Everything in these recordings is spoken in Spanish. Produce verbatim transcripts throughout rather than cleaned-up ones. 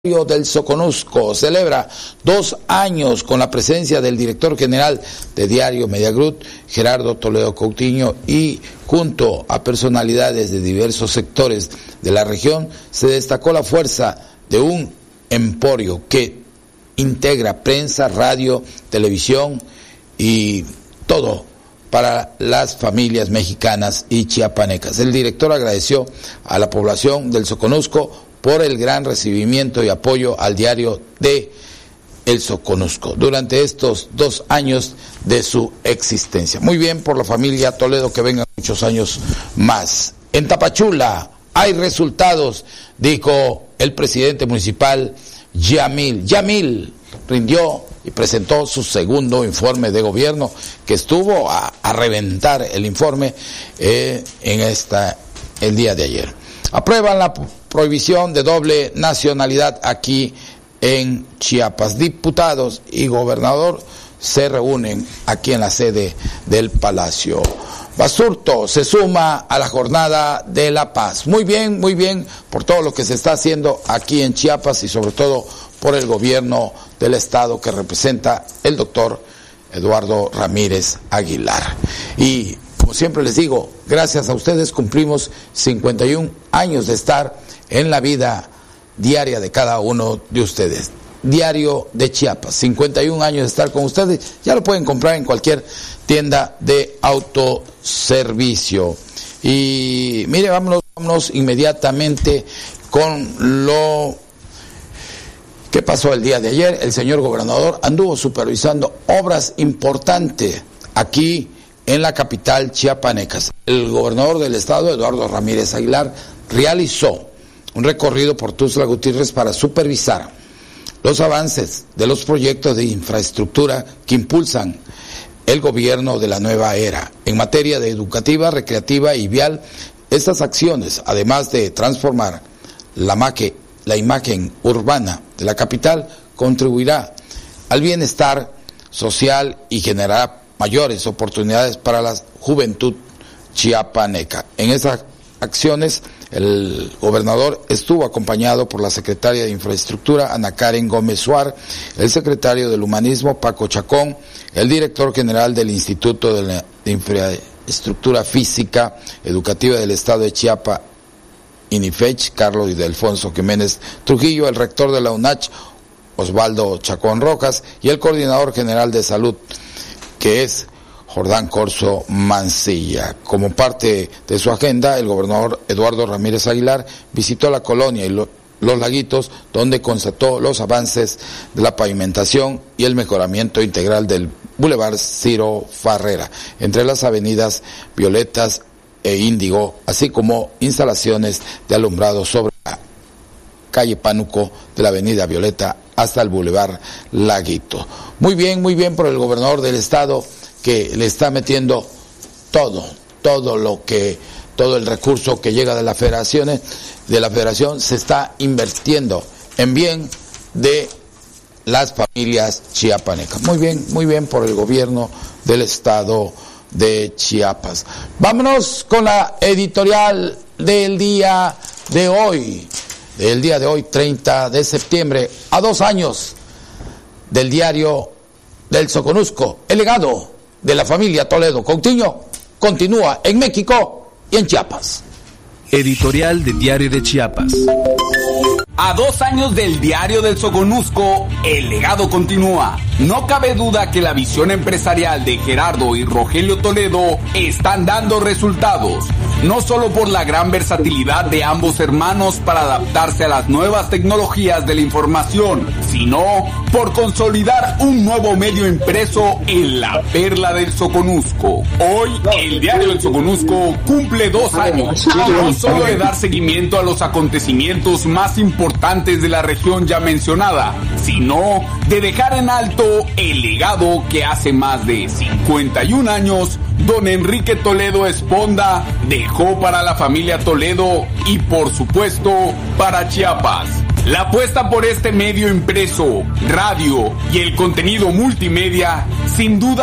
Del Soconusco celebra dos años con la presencia del director general de Diario Media Group, Gerardo Toledo Coutinho, y junto a personalidades de diversos sectores de la región se destacó la fuerza de un emporio que integra prensa, radio, televisión y todo para las familias mexicanas y chiapanecas. El director agradeció a la población del Soconusco por el gran recibimiento y apoyo al diario de El Soconusco durante estos dos años de su existencia. Muy bien por la familia Toledo, que vengan muchos años más. En Tapachula hay resultados, dijo el presidente municipal Yamil. Yamil rindió y presentó su segundo informe de gobierno, que estuvo a, a reventar el informe eh, en esta el día de ayer. Aprueban la prohibición de doble nacionalidad aquí en Chiapas. Diputados y gobernador se reúnen aquí en la sede del Palacio. Basurto se suma a la jornada de la paz. Muy bien, muy bien por todo lo que se está haciendo aquí en Chiapas y sobre todo por el gobierno del estado que representa el doctor Eduardo Ramírez Aguilar. Y como siempre les digo, gracias a ustedes cumplimos cincuenta y un años de estar en la vida diaria de cada uno de ustedes. Diario de Chiapas, cincuenta y un años de estar con ustedes. Ya lo pueden comprar en cualquier tienda de autoservicio. Y mire, vámonos, vámonos inmediatamente con lo que pasó el día de ayer. El señor gobernador anduvo supervisando obras importantes aquí en la capital chiapaneca. El gobernador del estado, Eduardo Ramírez Aguilar, realizó un recorrido por Tuxtla Gutiérrez para supervisar los avances de los proyectos de infraestructura que impulsan el gobierno de la nueva era. En materia de educativa, recreativa y vial, estas acciones, además de transformar la, maque, la imagen urbana de la capital, contribuirá al bienestar social y generará mayores oportunidades para la juventud chiapaneca. En esas acciones, el gobernador estuvo acompañado por la secretaria de Infraestructura, Ana Karen Gómez Suar, el secretario del Humanismo, Paco Chacón, el director general del Instituto de, la, de Infraestructura Física Educativa del Estado de Chiapas, INIFECH, Carlos y Delfonso Jiménez Trujillo, el rector de la UNACH, Osvaldo Chacón Rojas, y el coordinador general de salud, que es Jordán Corso Mancilla. Como parte de su agenda, el gobernador Eduardo Ramírez Aguilar visitó la colonia y lo, Los Laguitos, donde constató los avances de la pavimentación y el mejoramiento integral del Boulevard Ciro Farrera, entre las avenidas Violetas e Índigo, así como instalaciones de alumbrado sobre la calle Pánuco de la avenida Violeta hasta el Boulevard Laguito. Muy bien, muy bien por el gobernador del estado, que le está metiendo todo, todo lo que, todo el recurso que llega de la federación, de la federación se está invirtiendo en bien de las familias chiapanecas. Muy bien, muy bien por el gobierno del estado de Chiapas. Vámonos con la editorial del día de hoy, del día de hoy, treinta de septiembre, a dos años del diario del Soconusco. El legado de la familia Toledo Coutinho continúa en México y en Chiapas. Editorial de Diario de Chiapas. A dos años del Diario del Soconusco, el legado continúa. No cabe duda que la visión empresarial de Gerardo y Rogelio Toledo están dando resultados, no solo por la gran versatilidad de ambos hermanos para adaptarse a las nuevas tecnologías de la información, sino por consolidar un nuevo medio impreso en la perla del Soconusco. Hoy, el Diario del Soconusco cumple dos años, no solo de dar seguimiento a los acontecimientos más importantes de la región ya mencionada, sino de dejar en alto el legado que hace más de cincuenta y un años don Enrique Toledo Esponda dejó para la familia Toledo y por supuesto para Chiapas. La apuesta por este medio impreso, radio y el contenido multimedia, sin duda,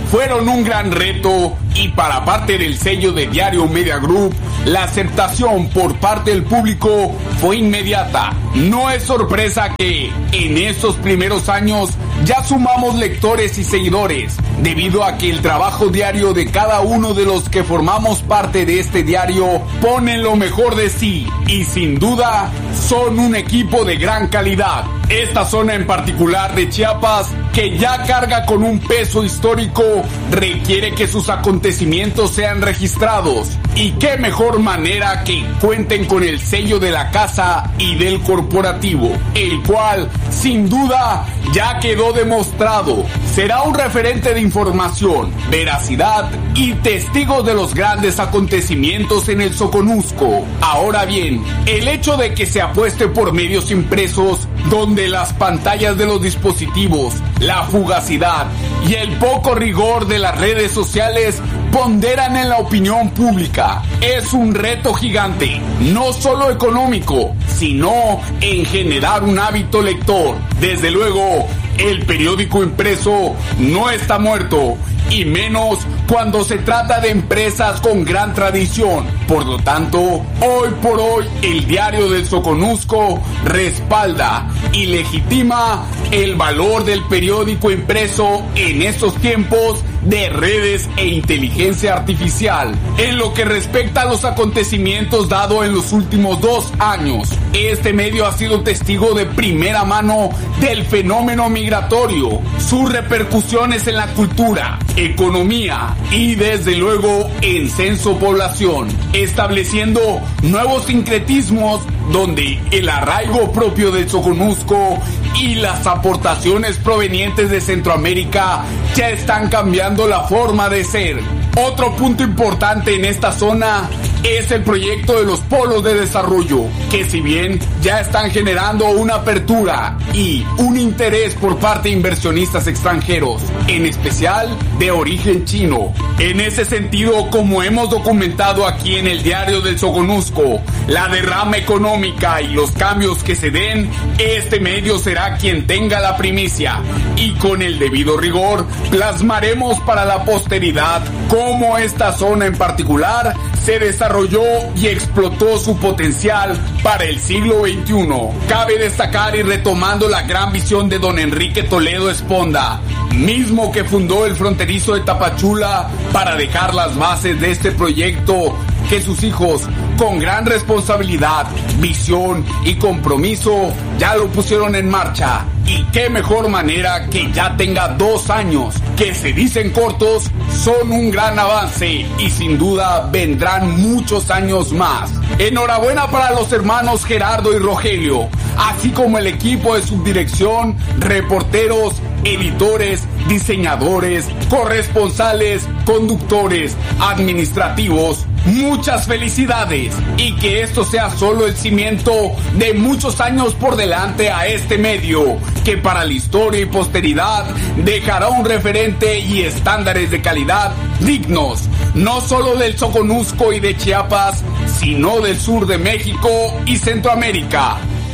fueron un gran reto y para parte del sello de Diario Media Group, la aceptación por parte del público fue inmediata. No es sorpresa que en estos primeros años ya sumamos lectores y seguidores, debido a que el trabajo diario de cada uno de los que formamos parte de este diario pone lo mejor de sí y sin duda son un equipo de gran calidad. Esta zona en particular de Chiapas, que ya carga con un peso histórico, requiere que sus acontecimientos sean registrados. Y qué mejor manera que cuenten con el sello de la casa y del corporativo, el cual, sin duda, ya quedó demostrado. Será un referente de información, veracidad y testigos de los grandes acontecimientos en el Soconusco. Ahora bien, el hecho de que se apueste por medios impresos, donde las pantallas de los dispositivos, la fugacidad y el poco rigor de las redes sociales ponderan en la opinión pública, es un reto gigante, no solo económico, sino en generar un hábito lector. Desde luego, el periódico impreso no está muerto, y menos cuando se trata de empresas con gran tradición. Por lo tanto, hoy por hoy, el Diario del Soconusco respalda y legitima el valor del periódico impreso en estos tiempos de redes e inteligencia artificial. En lo que respecta a los acontecimientos dados en los últimos dos años, este medio ha sido testigo de primera mano del fenómeno migratorio, sus repercusiones en la cultura, economía y desde luego en censo población, estableciendo nuevos sincretismos donde el arraigo propio del Soconusco y las aportaciones provenientes de Centroamérica ya están cambiando la forma de ser. Otro punto importante en esta zona es el proyecto de los polos de desarrollo, que si bien ya están generando una apertura y un interés por parte de inversionistas extranjeros, en especial de origen chino. En ese sentido, como hemos documentado aquí en el Diario del Soconusco, la derrama económica y los cambios que se den, este medio será quien tenga la primicia, y con el debido rigor plasmaremos para la posteridad cómo esta zona en particular se desarrolló y explotó su potencial para el siglo veintiuno. Cabe destacar, y retomando la gran visión de don Enrique Toledo Esponda, mismo que fundó el fronterizo de Tapachula para dejar las bases de este proyecto, que sus hijos, con gran responsabilidad, visión y compromiso, ya lo pusieron en marcha. Y qué mejor manera que ya tenga dos años, que se dicen cortos, son un gran avance y sin duda vendrán muchos años más. Enhorabuena para los hermanos Gerardo y Rogelio, así como el equipo de subdirección, reporteros, editores, diseñadores, corresponsales, conductores, administrativos. Muchas felicidades, y que esto sea solo el cimiento de muchos años por delante a este medio, que para la historia y posteridad dejará un referente y estándares de calidad dignos, no solo del Soconusco y de Chiapas, sino del sur de México y Centroamérica.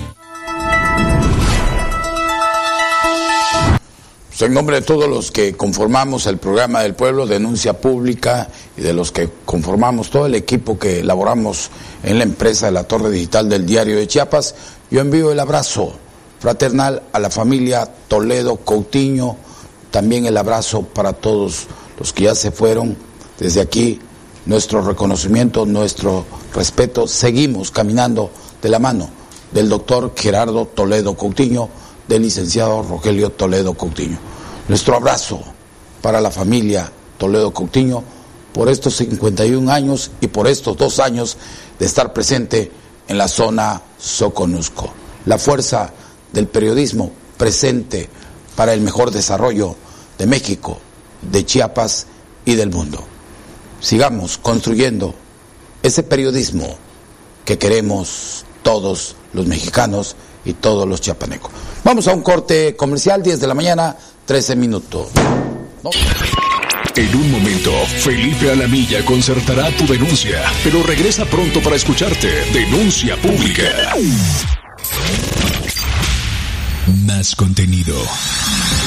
En nombre de todos los que conformamos el programa del pueblo, Denuncia Pública, y de los que conformamos todo el equipo que elaboramos en la empresa de la Torre Digital del Diario de Chiapas, yo envío el abrazo fraternal a la familia Toledo Coutinho, también el abrazo para todos los que ya se fueron. Desde aquí, nuestro reconocimiento, nuestro respeto. Seguimos caminando de la mano del doctor Gerardo Toledo Coutinho, del licenciado Rogelio Toledo Coutinho. Nuestro abrazo para la familia Toledo Coutinho por estos cincuenta y un años y por estos dos años de estar presente en la zona Soconusco. La fuerza del periodismo presente para el mejor desarrollo de México, de Chiapas y del mundo. Sigamos construyendo ese periodismo que queremos todos los mexicanos y todos los chiapanecos. Vamos a un corte comercial, diez de la mañana, trece minutos. ¿No? En un momento, Felipe Alamilla concertará tu denuncia, pero regresa pronto para escucharte. Denuncia Pública. Más contenido.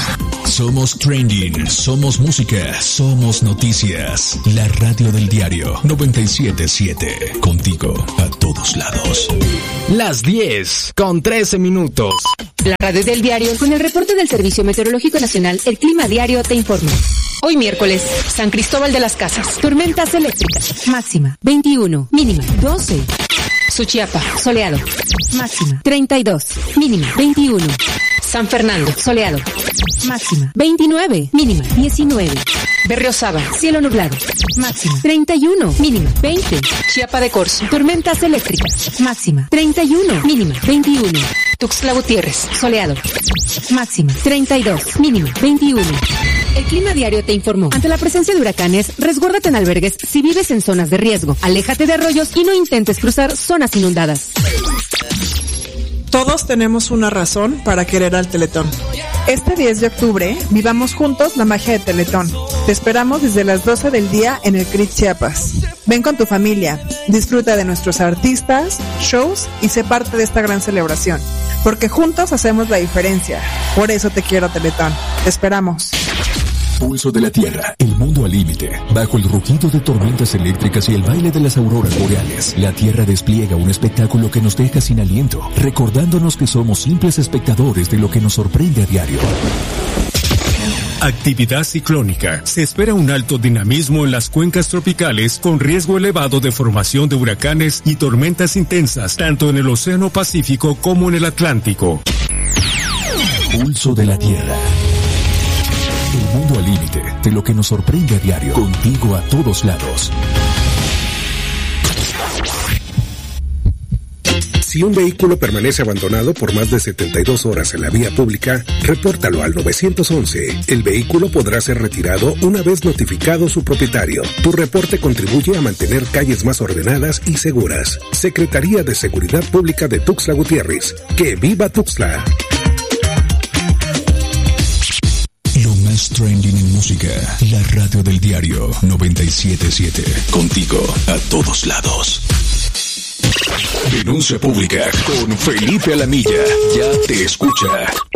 Somos trending, somos música, somos noticias. La radio del diario noventa y siete punto siete. Contigo a todos lados. Las diez con trece minutos. La radio del diario con el reporte del Servicio Meteorológico Nacional, el Clima Diario te informa. Hoy miércoles, San Cristóbal de las Casas, tormentas eléctricas, máxima veintiuno, mínima doce. Suchiapa, soleado, máxima treinta y dos, mínima veintiuno. San Fernando, soleado, máxima veintinueve, mínima diecinueve. Berriozaba, cielo nublado, máxima treinta y uno, mínima veinte. Chiapa de Corzo, tormentas eléctricas, máxima treinta y uno, mínima veintiuno. Tuxtla Gutiérrez, soleado, máxima treinta y dos, mínima veintiuno. El Clima Diario te informó. Ante la presencia de huracanes, resguárdate en albergues si vives en zonas de riesgo. Aléjate de arroyos y no intentes cruzar zonas inundadas. Todos tenemos una razón para querer al Teletón. Este diez de octubre, vivamos juntos la magia de Teletón. Te esperamos desde las doce del día en el C R I T Chiapas. Ven con tu familia, disfruta de nuestros artistas, shows y sé parte de esta gran celebración. Porque juntos hacemos la diferencia. Por eso te quiero, Teletón. Te esperamos. Pulso de la Tierra, el mundo al límite. Bajo el rugido de tormentas eléctricas y el baile de las auroras boreales, la Tierra despliega un espectáculo que nos deja sin aliento, recordándonos que somos simples espectadores de lo que nos sorprende a diario. Actividad ciclónica. Se espera un alto dinamismo en las cuencas tropicales con riesgo elevado de formación de huracanes y tormentas intensas, tanto en el Océano Pacífico como en el Atlántico. Pulso de la Tierra. El mundo al límite de lo que nos sorprende a diario. Contigo a todos lados. Si un vehículo permanece abandonado por más de setenta y dos horas en la vía pública, repórtalo al nueve once. El vehículo podrá ser retirado una vez notificado su propietario. Tu reporte contribuye a mantener calles más ordenadas y seguras. Secretaría de Seguridad Pública de Tuxtla Gutiérrez. ¡Que viva Tuxtla! Lo más trending en música. La radio del diario noventa y siete punto siete. Contigo a todos lados. Denuncia pública con Felipe Alamilla. Ya te escucha.